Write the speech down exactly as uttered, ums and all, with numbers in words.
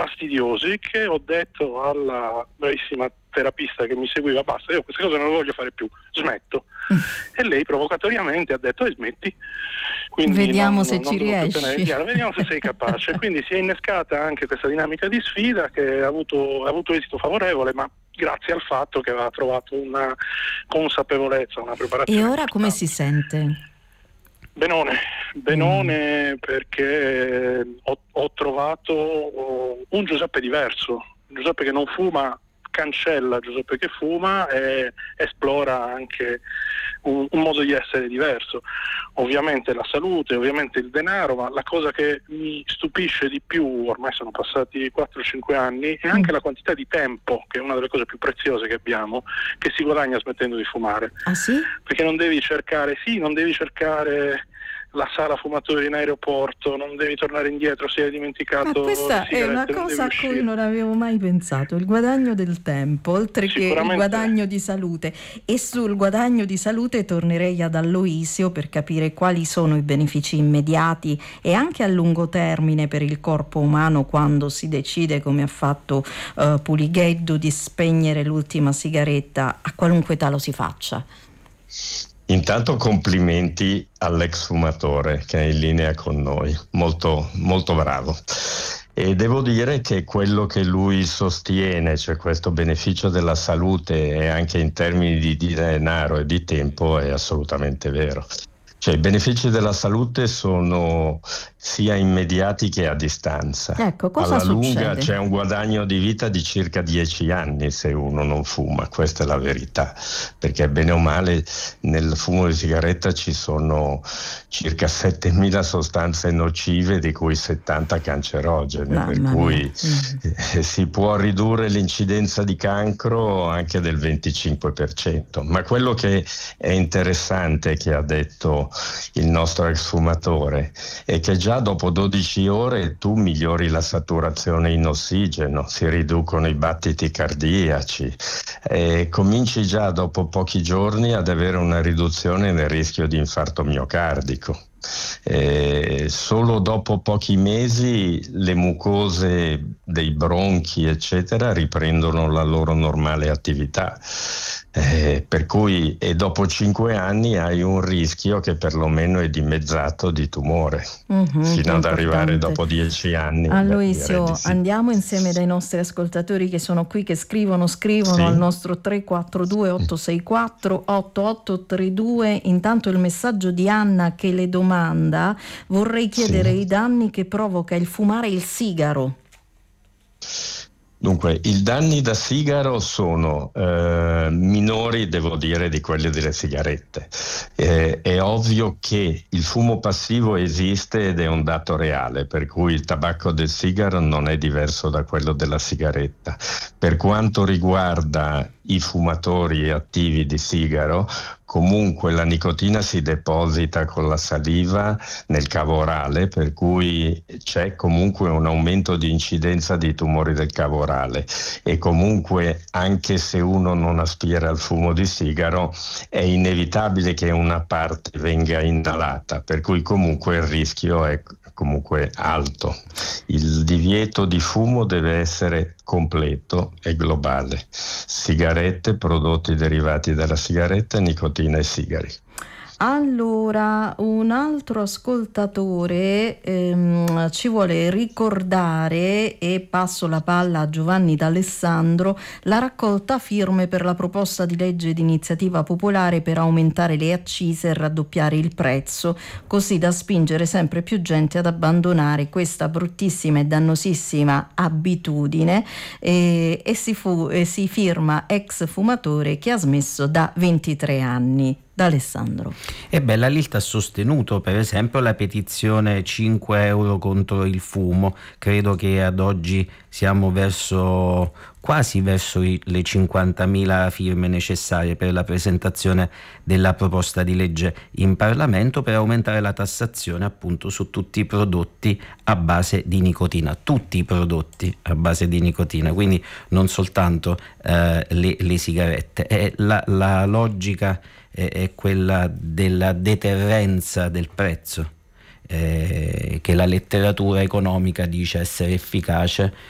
fastidiosi che ho detto alla bravissima terapista che mi seguiva: basta, io queste cose non le voglio fare più, smetto. E lei provocatoriamente ha detto: e smetti. Quindi vediamo non, se non ci riesci. Vediamo se sei capace. Quindi si è innescata anche questa dinamica di sfida che ha avuto, ha avuto esito favorevole, ma grazie al fatto che aveva trovato una consapevolezza, una preparazione. E ora importante. come si sente? Benone, benone, mm. perché ho, ho trovato un Giuseppe diverso, un Giuseppe che non fuma, cancella Giuseppe che fuma e esplora anche un, un modo di essere diverso. Ovviamente la salute, ovviamente il denaro, ma la cosa che mi stupisce di più, ormai sono passati quattro cinque anni, è anche mm. la quantità di tempo, che è una delle cose più preziose che abbiamo, che si guadagna smettendo di fumare. Ah sì? Perché non devi cercare, sì, non devi cercare la sala fumatori in aeroporto, non devi tornare indietro se hai dimenticato. Ma questa è una cosa a cui non avevo mai pensato, il guadagno del tempo, oltre che il guadagno di salute. E sul guadagno di salute tornerei ad Aloisio per capire quali sono i benefici immediati e anche a lungo termine per il corpo umano quando si decide, come ha fatto uh, Puligheddu, di spegnere l'ultima sigaretta a qualunque età lo si faccia. Intanto complimenti all'ex fumatore che è in linea con noi, molto, molto bravo. E devo dire che quello che lui sostiene, cioè questo beneficio della salute e anche in termini di denaro e di tempo, è assolutamente vero. Cioè i benefici della salute sono sia immediati che a distanza. Ecco, cosa alla succede? lunga c'è un guadagno di vita di circa dieci anni se uno non fuma, questa è la verità, perché bene o male nel fumo di sigaretta ci sono circa settemila sostanze nocive, di cui settanta cancerogene, Mamma per cui mm. eh, si può ridurre l'incidenza di cancro anche del venticinque per cento. Ma quello che è interessante che ha detto il nostro ex fumatore è che già dopo dodici ore tu migliori la saturazione in ossigeno, si riducono i battiti cardiaci e cominci già dopo pochi giorni ad avere una riduzione nel rischio di infarto miocardico. Eh, solo dopo pochi mesi le mucose dei bronchi eccetera riprendono la loro normale attività, eh, per cui e dopo cinque anni hai un rischio che perlomeno è dimezzato di tumore, mm-hmm, fino ad importante. Arrivare dopo dieci anni. Aloisio, sì. Andiamo insieme dai nostri ascoltatori che sono qui, che scrivono scrivono sì. al nostro tre quattro due otto sei quattro otto otto tre due. Intanto il messaggio di Anna che le domanda: vorrei chiedere sì. i danni che provoca il fumare il sigaro. Dunque, i danni da sigaro sono eh, minori, devo dire, di quelli delle sigarette. Eh, è ovvio che il fumo passivo esiste ed è un dato reale, per cui il tabacco del sigaro non è diverso da quello della sigaretta. Per quanto riguarda i fumatori attivi di sigaro, comunque la nicotina si deposita con la saliva nel cavo orale, per cui c'è comunque un aumento di incidenza di tumori del cavo orale e comunque anche se uno non aspira al fumo di sigaro è inevitabile che una parte venga inalata, per cui comunque il rischio è comunque alto. Il divieto di fumo deve essere completo e globale: sigarette, prodotti derivati dalla sigaretta, nicotina e sigari. Allora, un altro ascoltatore ehm, ci vuole ricordare, e passo la palla a Giovanni D'Alessandro, la raccolta firme per la proposta di legge di iniziativa popolare per aumentare le accise e raddoppiare il prezzo, così da spingere sempre più gente ad abbandonare questa bruttissima e dannosissima abitudine, e, e, si, fu, e si firma ex fumatore che ha smesso da ventitré anni. D'Alessandro. E beh, la Lilt ha sostenuto per esempio la petizione cinque euro contro il fumo. Credo che ad oggi siamo verso quasi verso i, le cinquantamila firme necessarie per la presentazione della proposta di legge in Parlamento per aumentare la tassazione appunto su tutti i prodotti a base di nicotina, tutti i prodotti a base di nicotina, quindi non soltanto eh, le, le sigarette. E la, la logica è quella della deterrenza del prezzo, eh, che la letteratura economica dice essere efficace